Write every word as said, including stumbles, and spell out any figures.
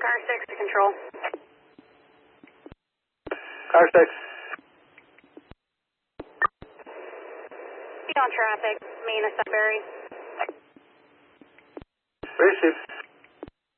Car six to control. Car six. Be on traffic, Main of Sudbury. Receive.